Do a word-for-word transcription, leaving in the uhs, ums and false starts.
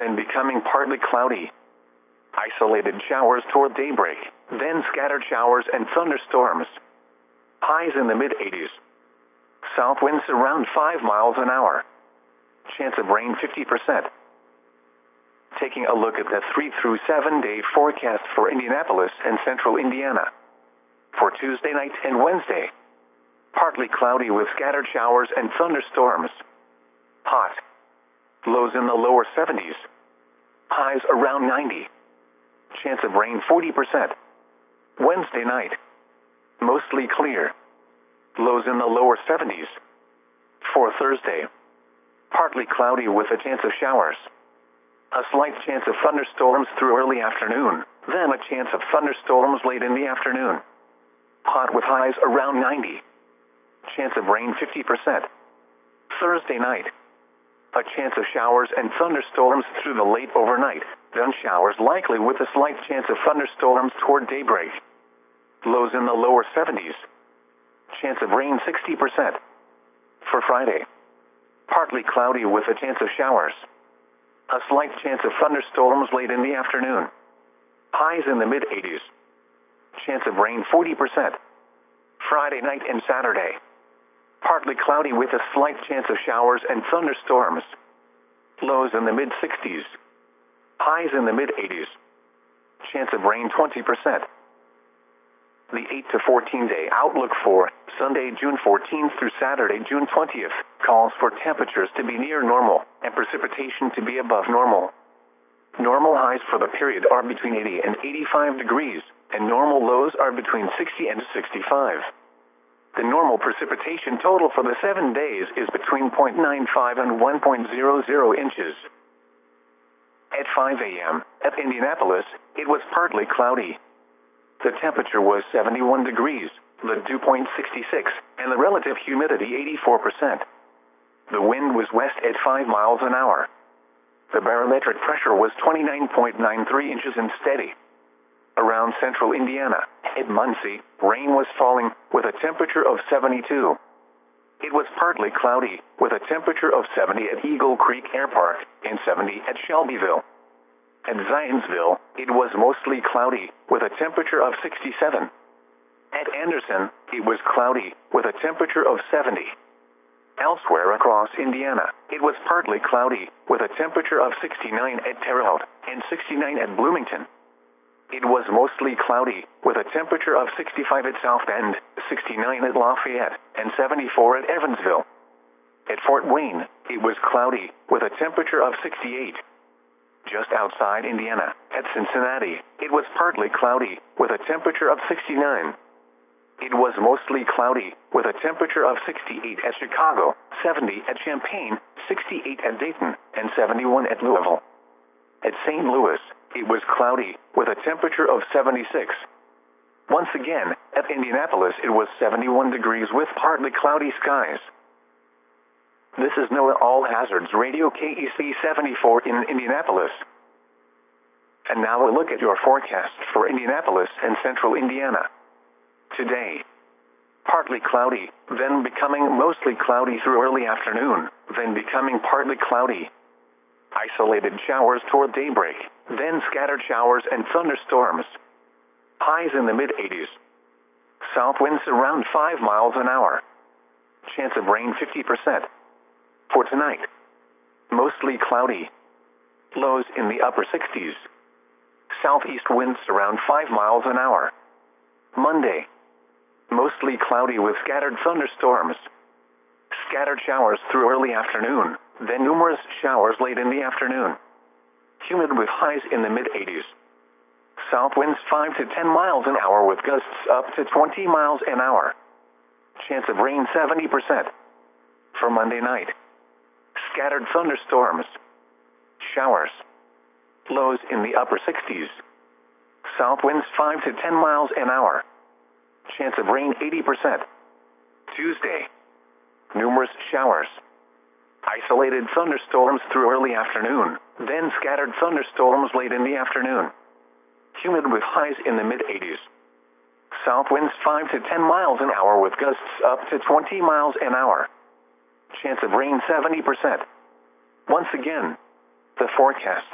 then becoming partly cloudy. Isolated showers toward daybreak, then scattered showers and thunderstorms. Highs in the mid eighties. South winds around five miles an hour. Chance of rain fifty percent. Taking a look at the three through seven day forecast for Indianapolis and central Indiana. For Tuesday night and Wednesday, partly cloudy with scattered showers and thunderstorms. Hot. Lows in the lower seventies. Highs around ninety. Chance of rain forty percent. Wednesday night, mostly clear. Lows in the lower seventies. For Thursday, partly cloudy with a chance of showers. A slight chance of thunderstorms through early afternoon, then a chance of thunderstorms late in the afternoon. Hot with highs around ninety. Chance of rain fifty percent. Thursday night, a chance of showers and thunderstorms through the late overnight, then showers likely with a slight chance of thunderstorms toward daybreak. Lows in the lower seventies. Chance of rain sixty percent. For Friday, partly cloudy with a chance of showers. A slight chance of thunderstorms late in the afternoon. Highs in the mid eighties. Chance of rain forty percent. Friday night and Saturday, partly cloudy with a slight chance of showers and thunderstorms. Lows in the mid sixties. Highs in the mid eighties. Chance of rain twenty percent. The eight to fourteen day outlook for Sunday, June fourteenth through Saturday, June twentieth, calls for temperatures to be near normal and precipitation to be above normal. Normal highs for the period are between eighty and eighty-five degrees, and normal lows are between sixty and sixty-five. The normal precipitation total for the seven days is between zero point nine five and one point zero zero inches. At five a m at Indianapolis, it was partly cloudy. The temperature was seventy-one degrees, the dew point sixty-six, and the relative humidity eighty-four percent. The wind was west at five miles an hour. The barometric pressure was twenty-nine point nine three inches and steady. Around central Indiana, at Muncie, rain was falling, with a temperature of seventy-two. It was partly cloudy, with a temperature of seventy at Eagle Creek Air Park, and seventy at Shelbyville. At Zionsville, it was mostly cloudy, with a temperature of sixty-seven. At Anderson, it was cloudy, with a temperature of seventy. Elsewhere across Indiana, it was partly cloudy, with a temperature of sixty-nine at Terre Haute, and sixty-nine at Bloomington. It was mostly cloudy, with a temperature of sixty-five at South Bend, sixty-nine at Lafayette, and seventy-four at Evansville. At Fort Wayne, it was cloudy, with a temperature of sixty-eight. Just outside Indiana, at Cincinnati, it was partly cloudy, with a temperature of sixty-nine. It was mostly cloudy, with a temperature of sixty-eight at Chicago, seventy at Champaign, sixty-eight at Dayton, and seventy-one at Louisville. At Saint Louis, it was cloudy, with a temperature of seventy-six. Once again, at Indianapolis it was seventy-one degrees with partly cloudy skies. This is NOAA All Hazards Radio K E C seventy-four in Indianapolis. And now a look at your forecast for Indianapolis and central Indiana. Today, partly cloudy, then becoming mostly cloudy through early afternoon, then becoming partly cloudy. Isolated showers toward daybreak, then scattered showers and thunderstorms. Highs in the mid eighties. South winds around five miles an hour. Chance of rain fifty percent. For tonight, mostly cloudy. Lows in the upper sixties. Southeast winds around five miles an hour. Monday, mostly cloudy with scattered thunderstorms. Scattered showers through early afternoon, then numerous showers late in the afternoon. Humid with highs in the mid eighties. South winds five to ten miles an hour with gusts up to twenty miles an hour. Chance of rain seventy percent. For Monday night, scattered thunderstorms. Showers. Lows in the upper sixties. South winds five to ten miles an hour. Chance of rain eighty percent. Tuesday, numerous showers. Isolated thunderstorms through early afternoon, then scattered thunderstorms late in the afternoon. Humid with highs in the mid eighties. South winds five to ten miles an hour with gusts up to twenty miles an hour. Chance of rain seventy percent. Once again, the forecast